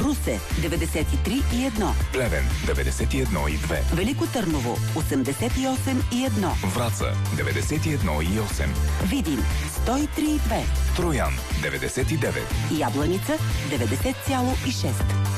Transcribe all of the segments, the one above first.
Русе 93,1. Плевен 91,2. Велико Търново 88,1. Враца 91,8. Видин 103,2. Троян 99. Ябланица 90,6.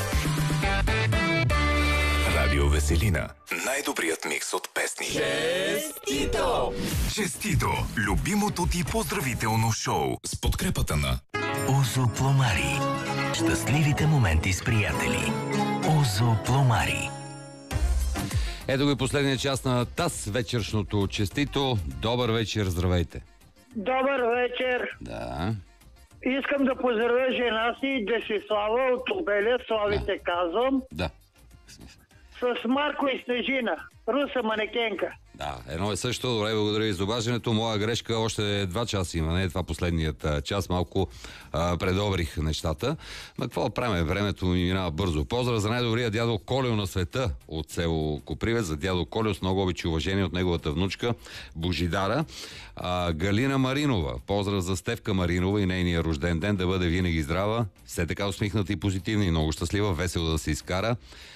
Радио Веселина. Най-добрият микс от песни. Честито! Честито! Любимото ти поздравително шоу с подкрепата на Озо Пломари. Щастливите моменти с приятели. Озо Пломари. Ето го и последния час на ТАС вечершното честито. Добър вечер, здравейте. Добър вечер. Да. Искам да поздравя жена си, Десислава от Обеля, Славите казвам, Да. с Марко и Снежина, руса манекенка. Да, едно е също. Добре, благодаря ви за обаждането. Моя грешка, още 2 часа има, не е това последният час. Малко предобрих нещата. Но какво правим? Времето ми минава бързо. Поздрав за най-добрия дядо Колео на света от село Копривец. За дядо Колео с много обичи и уважение от неговата внучка Божидара. Галина Маринова. Поздрав за Стевка Маринова и нейния рожден ден. Да бъде винаги здрава. Все така усмихната и позитивна и много щастлива. Весело да се изкара.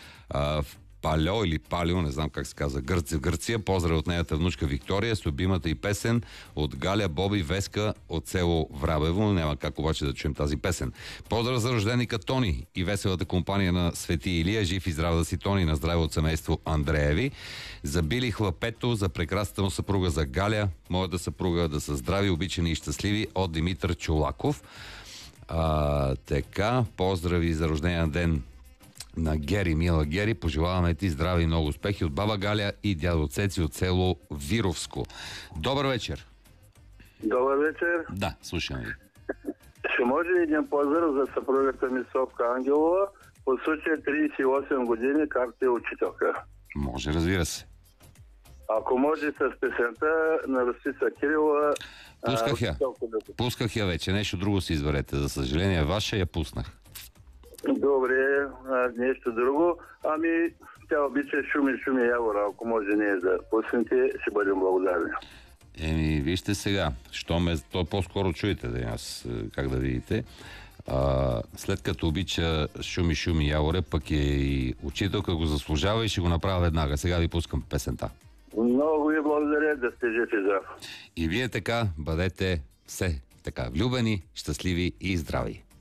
Палео или Палео, не знам как се казва, Гърция. Поздрав от нейната внучка Виктория с любимата и песен от Галя, Боби, Веска от село Врабево. Няма как обаче да чуем тази песен. Поздрав за рожденика Тони и веселата компания на Свети Илия. Жив и здрав да си, Тони, на здраве от семейство Андрееви. За Били Хлапето, за прекрасната му съпруга, за Галя, моята съпруга, да са здрави, обичани и щастливи, от Димитър Чолаков. Така, поздрави за рождения ден на Гери, мила Гери. Пожелаваме ти здраве и много успехи от баба Галя и дядо Цеци от село Вировско. Добър вечер. Добър вечер. Да, слушам ви. Ще може един поздрав за съпругата ми Совка Ангелова по случая 38 години, както е учителка. Може, разбира се. Ако може с песента на Росица Кирилова... Пусках я вече. Нещо друго си изберете. За съжаление, ваша я пуснах. Добре, нещо друго. Ами, тя обича Шуми Явора. Ако може ние да пуснете, ще бъдем благодарни. Вижте сега. То по-скоро чуете да аз как да видите. След като обича Шуми Яворе, пък е и учителка, го заслужава и ще го направя веднага. Сега ви пускам песента. Много ви благодаря, да сте жив и здрав. И вие така бъдете все така влюбени, щастливи и здрави.